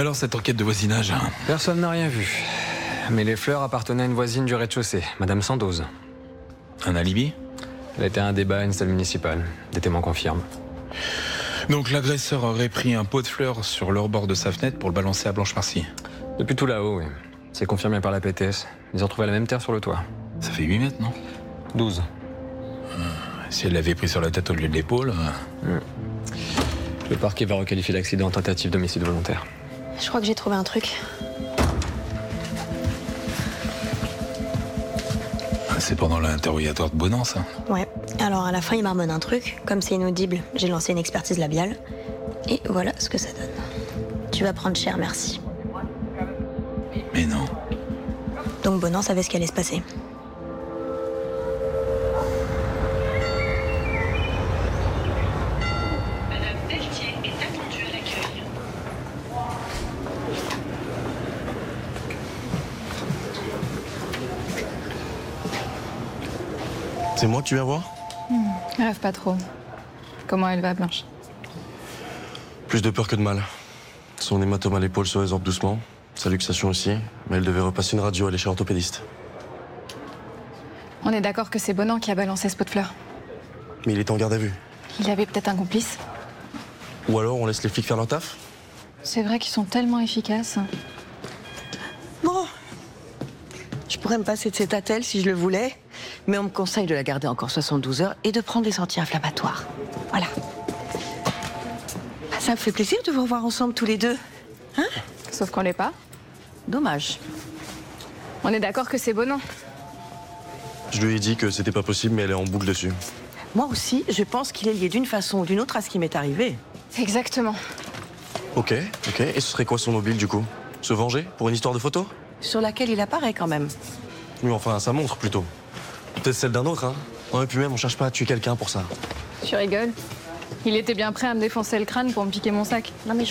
Alors, cette enquête de voisinage, hein. Personne n'a rien vu. Mais les fleurs appartenaient à une voisine du rez-de-chaussée, Madame Sandoz. Un alibi? Elle était à un débat à une salle municipale. Des témoins confirment. Donc l'agresseur aurait pris un pot de fleurs sur le rebord de sa fenêtre pour le balancer à Blanche Marcy. Depuis tout là-haut, oui. C'est confirmé par la PTS. Ils ont trouvé la même terre sur le toit. Ça fait 8 mètres, non? 12. Si elle l'avait pris sur la tête au lieu de l'épaule... Le parquet va requalifier l'accident en tentative d'homicide volontaire. Je crois que j'ai trouvé un truc. C'est pendant l'interrogatoire de Bonan, ça? Ouais. Alors à la fin, il marmonne un truc. Comme c'est inaudible, j'ai lancé une expertise labiale. Et voilà ce que ça donne. Tu vas prendre cher, merci. Mais non. Donc Bonan savait ce qui allait se passer. Madame Pelletier est attendue à l'accueil. C'est moi que tu viens voir? Rêve pas trop. Comment elle va, Blanche? Plus de peur que de mal. Son hématome à l'épaule se résorbe doucement. Sa luxation aussi. Mais elle devait repasser une radio, aller chez l'orthopédiste. On est d'accord que c'est Bonan qui a balancé ce pot de fleurs. Mais il est en garde à vue. Il avait peut-être un complice. Ou alors on laisse les flics faire leur taf? C'est vrai qu'ils sont tellement efficaces. Bon, je pourrais me passer de cette attelle si je le voulais, mais on me conseille de la garder encore 72 heures et de prendre des anti-inflammatoires. Voilà. Ça me fait plaisir de vous revoir ensemble tous les deux. Hein? Sauf qu'on l'est pas. Dommage. On est d'accord que c'est Bonan. Je lui ai dit que c'était pas possible, mais elle est en boucle dessus. Moi aussi, je pense qu'il est lié d'une façon ou d'une autre à ce qui m'est arrivé. Exactement. Ok. Et ce serait quoi son mobile du coup? Se venger pour une histoire de photo? Sur laquelle il apparaît quand même. Oui, enfin, ça montre plutôt. Peut-être celle d'un autre, hein. Ouais, puis même, on cherche pas à tuer quelqu'un pour ça. Tu rigoles? Il était bien prêt à me défoncer le crâne pour me piquer mon sac. Non mais